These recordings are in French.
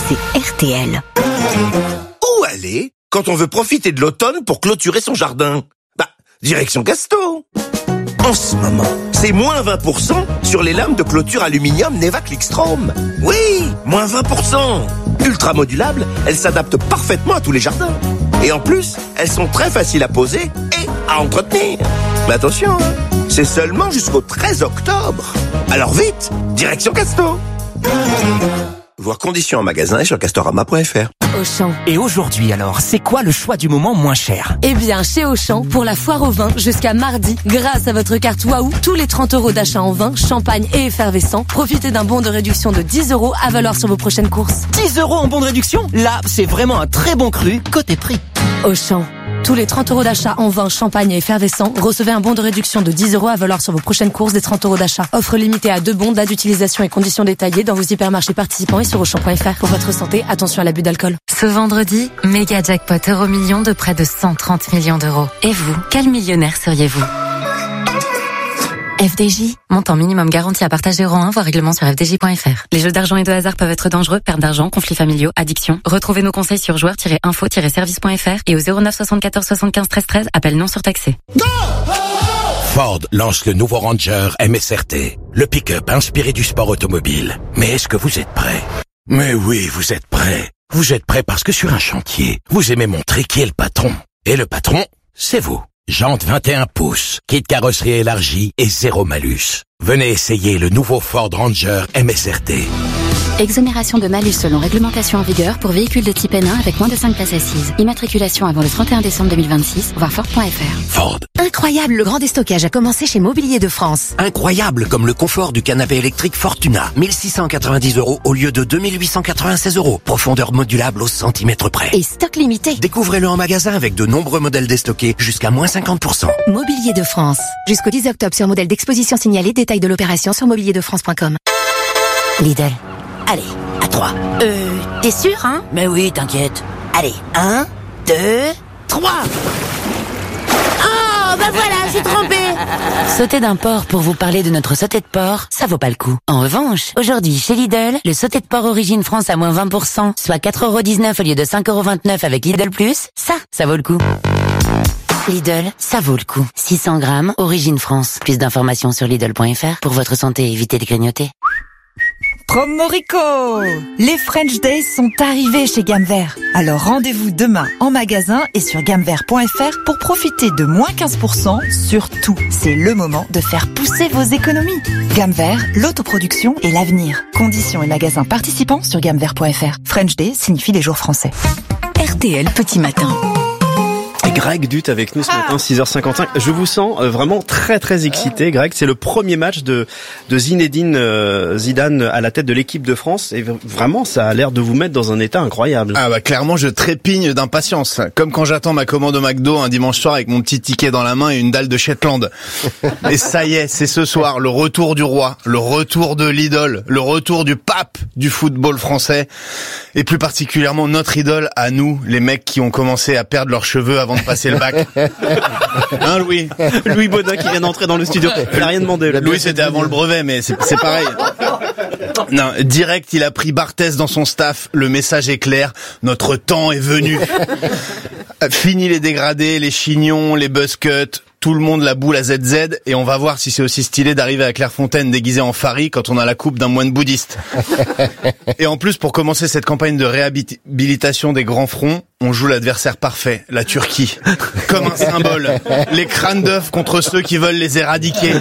c'est RTL. Où aller quand on veut profiter de l'automne pour clôturer son jardin? Direction Casto. En ce moment, c'est moins 20% sur les lames de clôture aluminium Neva Clickstrom. Oui, moins 20%. Ultra modulables, elles s'adaptent parfaitement à tous les jardins. Et en plus, elles sont très faciles à poser et à entretenir. Mais attention, c'est seulement jusqu'au 13 octobre. Alors vite, direction Casto. Voir conditions en magasin et sur castorama.fr. Auchan. Et aujourd'hui alors, c'est quoi le choix du moment moins cher? Eh bien, chez Auchan, pour la foire au vin jusqu'à mardi, grâce à votre carte Waouh, tous les 30 € d'achat en vin, champagne et effervescent, profitez d'un bon de réduction de 10 € à valoir sur vos prochaines courses. 10 € en bon de réduction? Là, c'est vraiment un très bon cru côté prix. Auchan. Tous les 30 € d'achat en vin, champagne et effervescent, recevez un bon de réduction de 10 € à valoir sur vos prochaines courses des 30 € d'achat. Offre limitée à 2 bons, date d'utilisation et conditions détaillées dans vos hypermarchés participants et sur Auchan.fr. Pour votre santé, attention à l'abus d'alcool. Ce vendredi, méga jackpot Euro-Million de près de 130 millions d'euros. Et vous, quel millionnaire seriez-vous? FDJ, montant minimum garanti à partager rang 1, voire règlement sur fdj.fr. Les jeux d'argent et de hasard peuvent être dangereux, perte d'argent, conflits familiaux, addiction. Retrouvez nos conseils sur joueurs-info-service.fr et au 09 74 75 13 13, appel non surtaxé. Ford lance le nouveau Ranger MSRT, le pick-up inspiré du sport automobile. Mais est-ce que vous êtes prêts? Mais oui, vous êtes prêts. Vous êtes prêts parce que sur un chantier, vous aimez montrer qui est le patron. Et le patron, c'est vous. Jantes 21 pouces, kit carrosserie élargie et zéro malus. Venez essayer le nouveau Ford Ranger MSRT. Exonération de malus selon réglementation en vigueur pour véhicules de type N1 avec moins de 5 places assises. Immatriculation avant le 31 décembre 2026, voir Ford.fr. Ford. Incroyable, le grand déstockage a commencé chez Mobilier de France. Incroyable comme le confort du canapé électrique Fortuna. 1690 € au lieu de 2896 €. Profondeur modulable au centimètre près. Et stock limité. Découvrez-le en magasin avec de nombreux modèles déstockés jusqu'à moins 50%. Mobilier de France. Jusqu'au 10 octobre sur modèle d'exposition signalé. Détail de l'opération sur mobilierdefrance.com. Lidl. Allez, à 3. T'es sûr, hein? Mais oui, t'inquiète. Allez, 1, 2, 3. Oh, bah voilà, j'ai trompé. Sauter d'un porc pour vous parler de notre sauté de porc, ça vaut pas le coup. En revanche, aujourd'hui, chez Lidl, le sauté de porc Origine France à moins 20%, soit 4,19 € au lieu de 5,29 € avec Lidl Plus, ça vaut le coup. Lidl, ça vaut le coup. 600 grammes, Origine France. Plus d'informations sur Lidl.fr. Pour votre santé, évitez de grignoter. Promorico! Les French Days sont arrivés chez Gamme Vert. Alors rendez-vous demain en magasin et sur gammevert.fr pour profiter de moins 15% sur tout. C'est le moment de faire pousser vos économies. Gamme Vert, l'autoproduction et l'avenir. Conditions et magasins participants sur gammevert.fr. French Day signifie les jours français. RTL Petit Matin. Greg Dut avec nous ce matin, 6h55. Je vous sens vraiment très très excité, Greg. C'est le premier match de Zinedine Zidane à la tête de l'équipe de France et vraiment ça a l'air de vous mettre dans un état incroyable. Ah bah clairement je trépigne d'impatience, comme quand j'attends ma commande au McDo un dimanche soir avec mon petit ticket dans la main et une dalle de Shetland. Et ça y est, c'est ce soir le retour du roi, le retour de l'idole, le retour du pape du football français et plus particulièrement notre idole à nous, les mecs qui ont commencé à perdre leurs cheveux avant de passer le bac. Hein, Louis Baudin qui vient d'entrer dans le studio. Il n'a rien demandé. Louis, c'était avant le brevet, mais c'est pareil. Non, direct, il a pris Barthès dans son staff. Le message est clair. Notre temps est venu. Fini les dégradés, les chignons, les buzzcuts. Tout le monde la boule à ZZ et on va voir si c'est aussi stylé d'arriver à Clairefontaine déguisé en Fari quand on a la coupe d'un moine bouddhiste. Et en plus, pour commencer cette campagne de réhabilitation des grands fronts, on joue l'adversaire parfait, la Turquie. Comme un symbole. Les crânes d'œufs contre ceux qui veulent les éradiquer.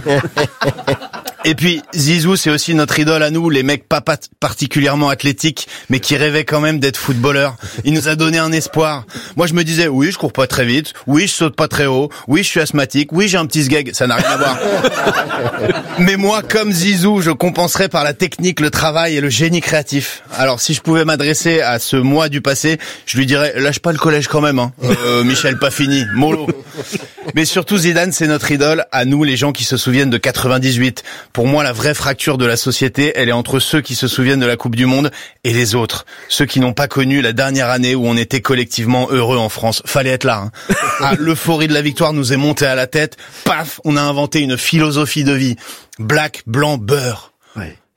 Et puis, Zizou, c'est aussi notre idole à nous, les mecs pas particulièrement athlétiques, mais qui rêvaient quand même d'être footballeurs. Il nous a donné un espoir. Moi, je me disais, oui, je cours pas très vite, oui, je saute pas très haut, oui, je suis asthmatique, oui, j'ai un petit sgeg, ça n'a rien à voir. Mais moi, comme Zizou, je compenserais par la technique, le travail et le génie créatif. Alors, si je pouvais m'adresser à ce moi du passé, je lui dirais, lâche pas le collège quand même, hein. Michel Paffini, mollo. Mais surtout, Zidane, c'est notre idole, à nous, les gens qui se souviennent de 98. Pour moi, la vraie fracture de la société, elle est entre ceux qui se souviennent de la Coupe du Monde et les autres. Ceux qui n'ont pas connu la dernière année où on était collectivement heureux en France. Fallait être là, hein. Ah, l'euphorie de la victoire nous est montée à la tête. Paf, on a inventé une philosophie de vie. Black, blanc, beurre. Ouais.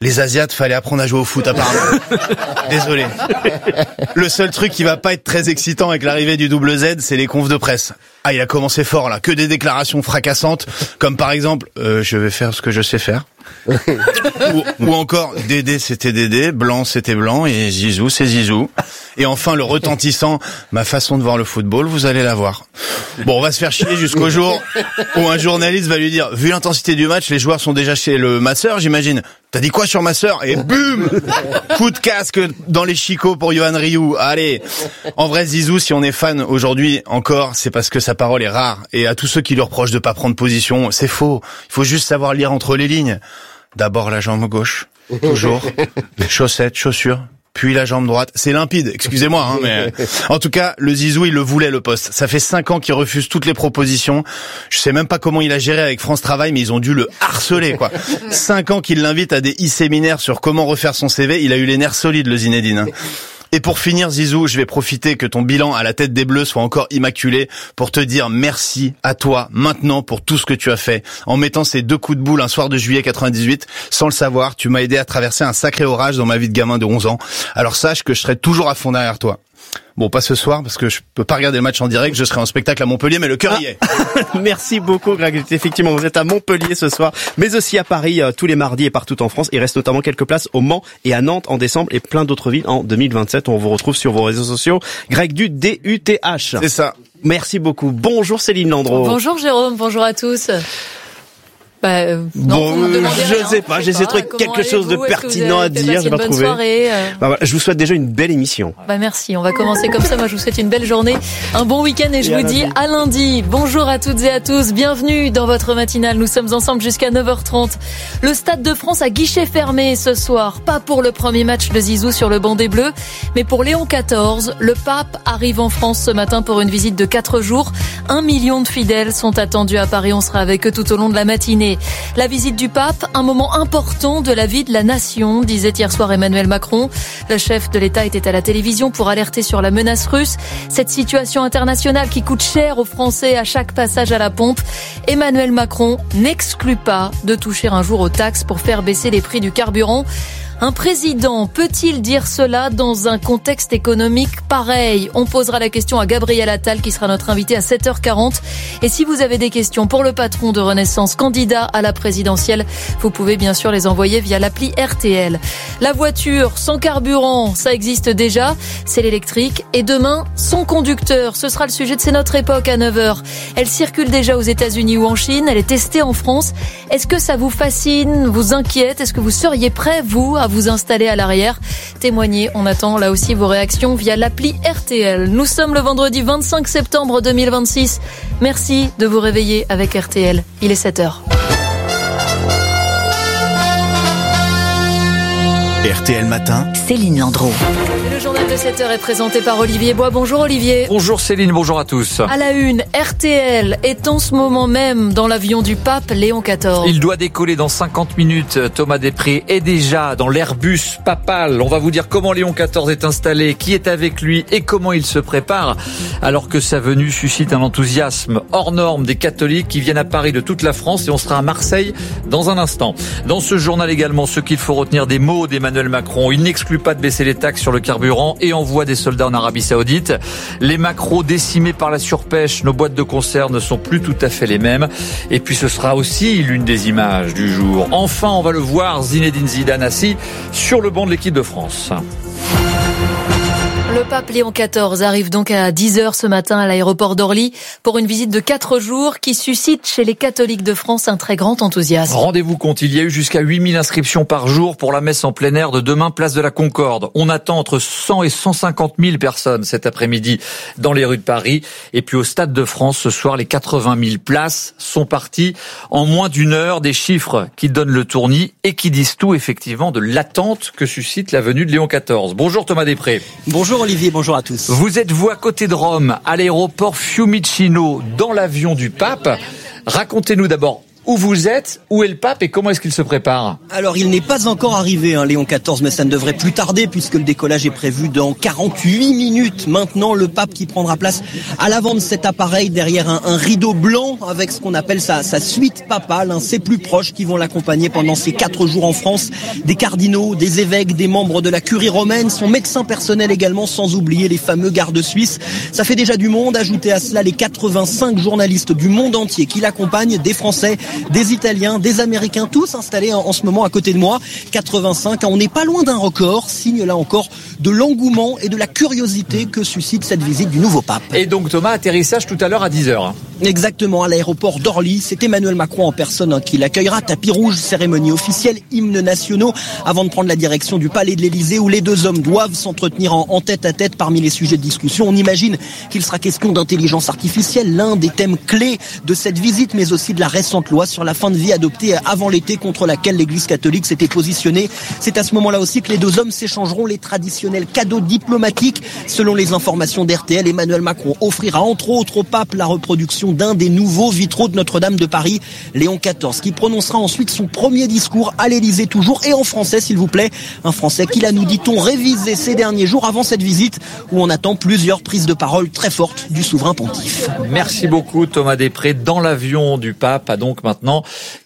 Les Asiates, fallait apprendre à jouer au foot apparemment. Désolé. Le seul truc qui va pas être très excitant avec l'arrivée du double Z, c'est les confs de presse. Ah, il a commencé fort là, que des déclarations fracassantes, comme par exemple, je vais faire ce que je sais faire. ou encore, Dédé c'était Dédé, Blanc c'était Blanc et Zizou c'est Zizou. Et enfin le retentissant, ma façon de voir le football, vous allez la voir. Bon, on va se faire chier jusqu'au jour où un journaliste va lui dire, vu l'intensité du match, les joueurs sont déjà chez le masseur, j'imagine. T'as dit quoi sur masseur? Et boum, coup de casque dans les chicots pour Yohan Ryu. Allez. En vrai, Zizou, si on est fan aujourd'hui encore, c'est parce que sa parole est rare. Et à tous ceux qui lui reprochent de pas prendre position, c'est faux. Il faut juste savoir lire entre les lignes. D'abord la jambe gauche, toujours. Chaussettes, chaussures. Puis la jambe droite. C'est limpide, excusez-moi, hein, mais en tout cas, le Zizou, il le voulait, le poste. Ça fait 5 ans qu'il refuse toutes les propositions. Je sais même pas comment il a géré avec France Travail, mais ils ont dû le harceler, quoi. 5 ans qu'il l'invite à des e-séminaires sur comment refaire son CV. Il a eu les nerfs solides, le Zinedine, hein. Et pour finir, Zizou, je vais profiter que ton bilan à la tête des Bleus soit encore immaculé pour te dire merci à toi maintenant pour tout ce que tu as fait. En mettant ces 2 coups de boule un soir de juillet 98, sans le savoir, tu m'as aidé à traverser un sacré orage dans ma vie de gamin de 11 ans. Alors sache que je serai toujours à fond derrière toi. Bon, pas ce soir, parce que je peux pas regarder le match en direct, je serai en spectacle à Montpellier, mais le cœur y est. Merci beaucoup, Greg. Effectivement, vous êtes à Montpellier ce soir, mais aussi à Paris tous les mardis et partout en France. Il reste notamment quelques places au Mans et à Nantes en décembre et plein d'autres villes en 2027. On vous retrouve sur vos réseaux sociaux. Greg du DUTH. C'est ça. Merci beaucoup. Bonjour Céline Landreau. Bonjour Jérôme, bonjour à tous. Je sais pas, j'essaie de trouver quelque chose de pertinent à dire, j'ai pas trouvé. Je vous souhaite déjà une belle émission. Merci, on va commencer comme ça. Moi, je vous souhaite une belle journée, un bon week-end et je vous dis à lundi. Bonjour à toutes et à tous, bienvenue dans votre matinale. Nous sommes ensemble jusqu'à 9h30. Le Stade de France à guichet fermé ce soir, pas pour le premier match de Zizou sur le banc des Bleus, mais pour Léon XIV. Le pape arrive en France ce matin pour une visite de 4 jours. 1 million de fidèles sont attendus à Paris, on sera avec eux tout au long de la matinée. La visite du pape, un moment important de la vie de la nation, disait hier soir Emmanuel Macron. Le chef de l'État était à la télévision pour alerter sur la menace russe. Cette situation internationale qui coûte cher aux Français à chaque passage à la pompe. Emmanuel Macron n'exclut pas de toucher un jour aux taxes pour faire baisser les prix du carburant. Un président peut-il dire cela dans un contexte économique pareil? On posera la question à Gabriel Attal qui sera notre invité à 7h40. Et si vous avez des questions pour le patron de Renaissance, candidat à la présidentielle, vous pouvez bien sûr les envoyer via l'appli RTL. La voiture sans carburant, ça existe déjà, c'est l'électrique. Et demain, sans conducteur, ce sera le sujet de C'est notre époque à 9h. Elle circule déjà aux États-Unis ou en Chine, elle est testée en France. Est-ce que ça vous fascine, vous inquiète? Est-ce que vous seriez prêt, vous, à vous installer à l'arrière? Témoignez, on attend là aussi vos réactions via l'appli RTL. Nous sommes le vendredi 25 septembre 2026. Merci de vous réveiller avec RTL. Il est 7h. RTL Matin, Céline Landreau. Le journal de 7h est présenté par Olivier Bois. Bonjour Olivier. Bonjour Céline, bonjour à tous. À la une, RTL est en ce moment même dans l'avion du pape Léon XIV. Il doit décoller dans 50 minutes. Thomas Després est déjà dans l'Airbus papal. On va vous dire comment Léon XIV est installé, qui est avec lui et comment il se prépare. Alors que sa venue suscite un enthousiasme hors norme des catholiques qui viennent à Paris de toute la France et on sera à Marseille dans un instant. Dans ce journal également, ce qu'il faut retenir des mots d'Emmanuel Macron. Il n'exclut pas de baisser les taxes sur le carburant et envoie des soldats en Arabie Saoudite. Les macros décimés par la surpêche, nos boîtes de conserve ne sont plus tout à fait les mêmes. Et puis ce sera aussi l'une des images du jour. Enfin, on va le voir, Zinedine Zidane assis sur le banc de l'équipe de France. Le pape Léon XIV arrive donc à 10h ce matin à l'aéroport d'Orly pour une visite de 4 jours qui suscite chez les catholiques de France un très grand enthousiasme. Rendez-vous compte, il y a eu jusqu'à 8000 inscriptions par jour pour la messe en plein air de demain, place de la Concorde. On attend entre 100 et 150 000 personnes cet après-midi dans les rues de Paris. Et puis au Stade de France, ce soir, les 80 000 places sont parties en moins d'une heure. Des chiffres qui donnent le tournis et qui disent tout effectivement de l'attente que suscite la venue de Léon XIV. Bonjour Thomas Després. Bonjour Olivier, bonjour à tous. Vous êtes vous à côté de Rome, à l'aéroport Fiumicino, dans l'avion du pape. Racontez-nous d'abord où vous êtes, où est le pape et comment est-ce qu'il se prépare? Alors, il n'est pas encore arrivé, Léon XIV, mais ça ne devrait plus tarder puisque le décollage est prévu dans 48 minutes. Maintenant, le pape qui prendra place à l'avant de cet appareil derrière un rideau blanc avec ce qu'on appelle sa suite papale, ses plus proches qui vont l'accompagner pendant ces 4 jours en France. Des cardinaux, des évêques, des membres de la curie romaine, son médecin personnel également, sans oublier les fameux gardes suisses. Ça fait déjà du monde. Ajoutez à cela les 85 journalistes du monde entier qui l'accompagnent, des Français, des Italiens, des Américains, tous installés en ce moment à côté de moi. 85, on n'est pas loin d'un record, signe là encore de l'engouement et de la curiosité que suscite cette visite du nouveau pape. Et donc Thomas, atterrissage tout à l'heure à 10h. Exactement, à l'aéroport d'Orly, c'est Emmanuel Macron en personne qui l'accueillera. Tapis rouge, cérémonie officielle, hymnes nationaux, avant de prendre la direction du palais de l'Élysée où les deux hommes doivent s'entretenir en tête-à-tête. Parmi les sujets de discussion, on imagine qu'il sera question d'intelligence artificielle, l'un des thèmes clés de cette visite, mais aussi de la récente loi sur la fin de vie adoptée avant l'été contre laquelle l'Église catholique s'était positionnée. C'est à ce moment-là aussi que les deux hommes s'échangeront les traditionnels cadeaux diplomatiques. Selon les informations d'RTL, Emmanuel Macron offrira entre autres au pape la reproduction d'un des nouveaux vitraux de Notre-Dame de Paris, Léon XIV, qui prononcera ensuite son premier discours à l'Élysée toujours, et en français s'il vous plaît. Un français qu'il a, nous dit-on, révisé ces derniers jours avant cette visite où on attend plusieurs prises de parole très fortes du souverain pontife. Merci beaucoup Thomas Després. Dans l'avion du pape à donc maintenant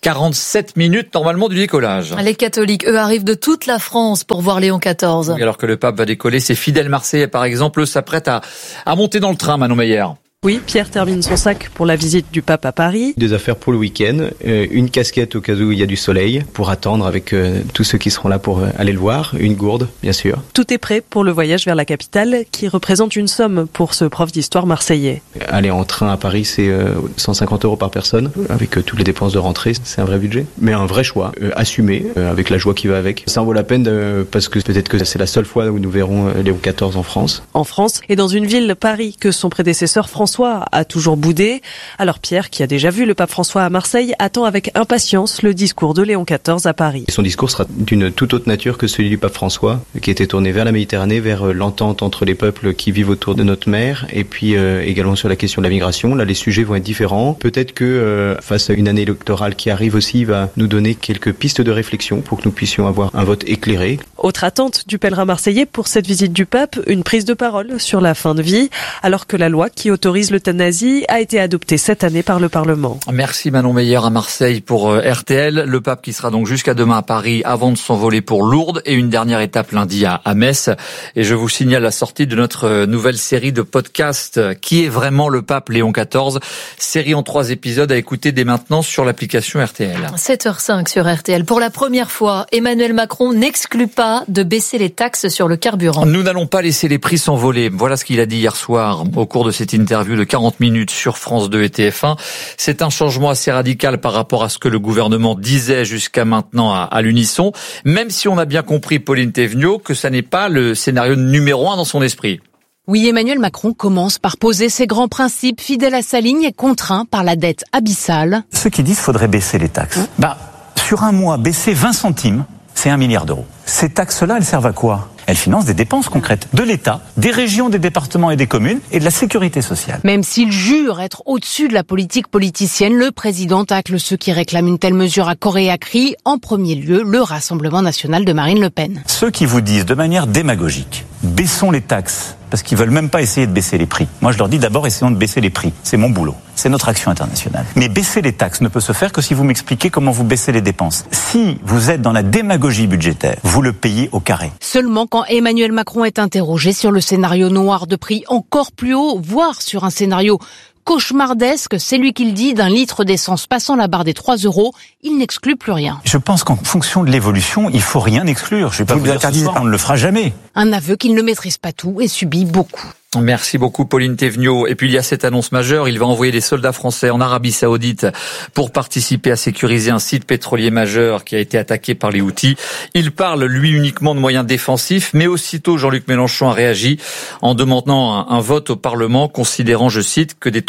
47 minutes normalement du décollage. Les catholiques, eux, arrivent de toute la France pour voir Léon XIV. Alors que le pape va décoller, ses fidèles marseillais par exemple s'apprêtent à monter dans le train, Manon Meyer. Oui, Pierre termine son sac pour la visite du pape à Paris. Des affaires pour le week-end, une casquette au cas où il y a du soleil pour attendre avec tous ceux qui seront là pour aller le voir, une gourde bien sûr. Tout est prêt pour le voyage vers la capitale qui représente une somme pour ce prof d'histoire marseillais. Aller en train à Paris, c'est 150 € par personne avec toutes les dépenses de rentrée, c'est un vrai budget, mais un vrai choix, assumé avec la joie qui va avec. Ça en vaut la peine parce que peut-être que c'est la seule fois où nous verrons Léon XIV en France. En France et dans une ville, Paris, que son prédécesseur François a toujours boudé. Alors Pierre, qui a déjà vu le pape François à Marseille, attend avec impatience le discours de Léon XIV à Paris. Son discours sera d'une toute autre nature que celui du pape François, qui était tourné vers la Méditerranée, vers l'entente entre les peuples qui vivent autour de notre mer, et puis également sur la question de la migration. Là, les sujets vont être différents. Peut-être que face à une année électorale qui arrive aussi, il va nous donner quelques pistes de réflexion pour que nous puissions avoir un vote éclairé. Autre attente du pèlerin marseillais pour cette visite du pape, une prise de parole sur la fin de vie, alors que la loi qui autorise l'euthanasie a été adoptée cette année par le Parlement. Merci Manon Meyer à Marseille pour RTL. Le pape qui sera donc jusqu'à demain à Paris avant de s'envoler pour Lourdes et une dernière étape lundi à Metz. Et je vous signale la sortie de notre nouvelle série de podcasts Qui est vraiment le pape Léon XIV? Série en 3 épisodes à écouter dès maintenant sur l'application RTL. 7h05 sur RTL. Pour la première fois, Emmanuel Macron n'exclut pas de baisser les taxes sur le carburant. Nous n'allons pas laisser les prix s'envoler. Voilà ce qu'il a dit hier soir au cours de cette interview de 40 minutes sur France 2 et TF1. C'est un changement assez radical par rapport à ce que le gouvernement disait jusqu'à maintenant à l'unisson, même si on a bien compris, Pauline Théveniot, que ça n'est pas le scénario numéro 1 dans son esprit. Oui, Emmanuel Macron commence par poser ses grands principes, fidèle à sa ligne et contraint par la dette abyssale. Ceux qui disent qu'il faudrait baisser les taxes, sur un mois, baisser 20 centimes, c'est 1 milliard d'euros. Ces taxes-là, elles servent à quoi ? Elles financent des dépenses concrètes de l'État, des régions, des départements et des communes et de la sécurité sociale. Même s'il jure être au-dessus de la politique politicienne, le président tacle ceux qui réclament une telle mesure à corps et à cri. En premier lieu, le Rassemblement national de Marine Le Pen. Ceux qui vous disent de manière démagogique, baissons les taxes, parce qu'ils veulent même pas essayer de baisser les prix. Moi, je leur dis d'abord, essayons de baisser les prix. C'est mon boulot. C'est notre action internationale. Mais baisser les taxes ne peut se faire que si vous m'expliquez comment vous baissez les dépenses. Si vous êtes dans la démagogie budgétaire, vous le payez au carré. Seulement quand Emmanuel Macron est interrogé sur le scénario noir de prix encore plus haut, voire sur un scénario cauchemardesque, c'est lui qui le dit, d'un litre d'essence passant la barre des 3 €, il n'exclut plus rien. Je pense qu'en fonction de l'évolution, il faut rien exclure. Je vais pas vous dire ce soir, on ne le fera jamais. Un aveu qu'il ne maîtrise pas tout et subit beaucoup. Merci beaucoup Pauline Théveniot. Et puis il y a cette annonce majeure, il va envoyer des soldats français en Arabie Saoudite pour participer à sécuriser un site pétrolier majeur qui a été attaqué par les Houthis. Il parle lui uniquement de moyens défensifs, mais aussitôt Jean-Luc Mélenchon a réagi en demandant un vote au Parlement considérant, je cite, que des troupes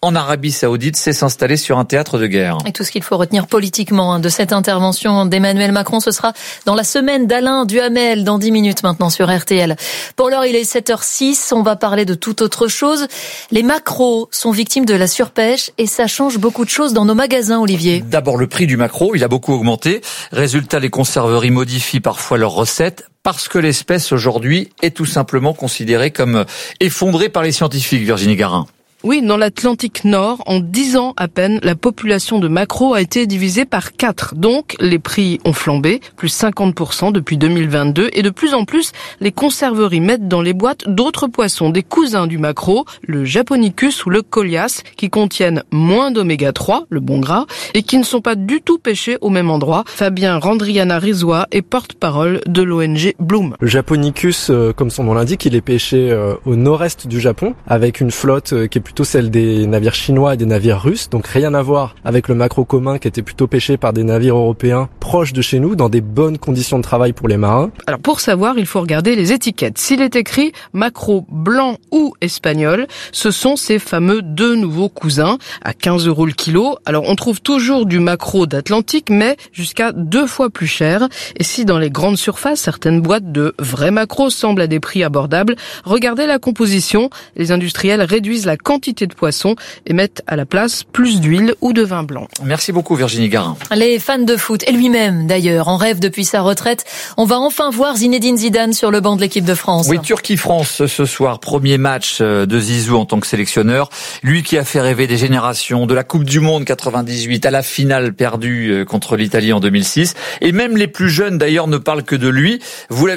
en Arabie Saoudite, c'est s'installer sur un théâtre de guerre. Et tout ce qu'il faut retenir politiquement de cette intervention d'Emmanuel Macron, ce sera dans la semaine d'Alain Duhamel, dans 10 minutes maintenant sur RTL. Pour l'heure, il est 7h06, on va parler de toute autre chose. Les maquereaux sont victimes de la surpêche et ça change beaucoup de choses dans nos magasins, Olivier. D'abord, le prix du maquereau, il a beaucoup augmenté. Résultat, les conserveries modifient parfois leurs recettes parce que l'espèce aujourd'hui est tout simplement considérée comme effondrée par les scientifiques, Virginie Garin. Oui, dans l'Atlantique Nord, en 10 ans à peine, la population de maquereaux a été divisée par 4. Donc, les prix ont flambé, plus 50% depuis 2022. Et de plus en plus, les conserveries mettent dans les boîtes d'autres poissons, des cousins du maquereau, le Japonicus ou le Colias, qui contiennent moins d'oméga 3, le bon gras, et qui ne sont pas du tout pêchés au même endroit. Fabien Randriana-Rizois est porte-parole de l'ONG Bloom. Le Japonicus, comme son nom l'indique, il est pêché au nord-est du Japon, avec une flotte qui est plutôt celle des navires chinois et des navires russes, donc rien à voir avec le maquereau commun qui était plutôt pêché par des navires européens proches de chez nous, dans des bonnes conditions de travail pour les marins. Alors pour savoir, il faut regarder les étiquettes. S'il est écrit maquereau blanc ou espagnol, ce sont ces fameux deux nouveaux cousins à 15 € le kilo. Alors on trouve toujours du maquereau d'Atlantique, mais jusqu'à 2 fois plus cher. Et si dans les grandes surfaces, certaines boîtes de vrais maquereaux semblent à des prix abordables, regardez la composition. Les industriels réduisent la quantité de poissons et mettent à la place plus d'huile ou de vin blanc. Merci beaucoup Virginie Garin. Les fans de foot, et lui-même d'ailleurs, en rêve depuis sa retraite, on va enfin voir Zinedine Zidane sur le banc de l'équipe de France. Oui, Turquie-France ce soir, premier match de Zizou en tant que sélectionneur. Lui qui a fait rêver des générations, de la Coupe du Monde 98 à la finale perdue contre l'Italie en 2006. Et même les plus jeunes d'ailleurs ne parlent que de lui. Vous l'avez